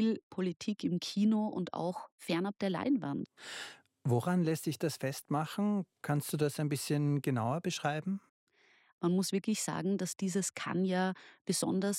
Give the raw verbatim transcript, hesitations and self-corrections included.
viel Politik im Kino und auch fernab der Leinwand. Woran lässt sich das festmachen? Kannst du das ein bisschen genauer beschreiben? Man muss wirklich sagen, dass dieses Kann ja besonders